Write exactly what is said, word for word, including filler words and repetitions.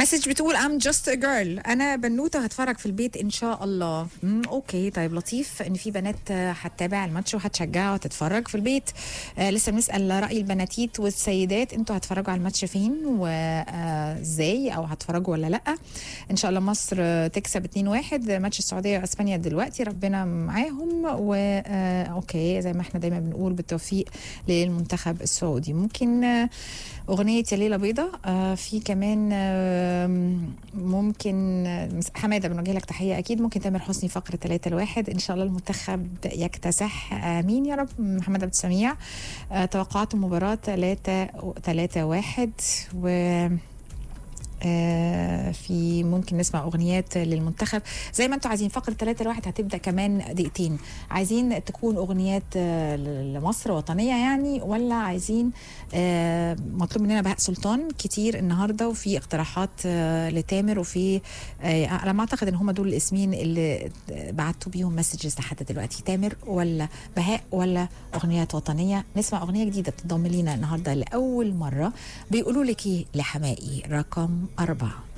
مسج بتقول I'm just a girl، انا بنوته هتفرج في البيت ان شاء الله. مم، اوكي طيب لطيف ان في بنات آه، هتتابع الماتش وهتشجعها وهتتفرج في البيت. آه لسه بنسال راي البناتيت والسيدات، انتوا هتتفرجوا على الماتش فين وازاي، او هتتفرجوا ولا لا؟ ان شاء الله مصر آه، تكسب اتنين واحد ماتش السعوديه واسبانيا دلوقتي، ربنا معاهم. و آه، اوكي زي ما احنا دايما بنقول بالتوفيق للمنتخب السعودي. ممكن آه، أغنية يا ليلة بيضة. آه في كمان آه ممكن آه، حمادة بنوجه لك تحية أكيد. ممكن تامر حسني فقرة ثلاثة لواحد إن شاء الله المنتخب يكتسح. آمين يا رب. محمد عبد السميع آه توقعات المباراة ثلاثة ثلاثة واحد. و آه في ممكن نسمع اغنيات للمنتخب زي ما انتم عايزين. فقره ثلاثة لواحد هتبدا كمان دقيقتين. عايزين تكون اغنيات آه لمصر وطنيه يعني، ولا عايزين آه مطلوب مننا بهاء سلطان كتير النهارده، وفي اقتراحات آه لتامر، وفي آه على ما اعتقد ان هم دول الاسمين اللي بعتوا بيهم مسجز لحد دلوقتي، تامر ولا بهاء ولا اغنيات وطنيه. نسمع اغنيه جديده بتنضم لينا النهارده لاول مره. بيقولوا لك ايه لحمائي رقم أربعة.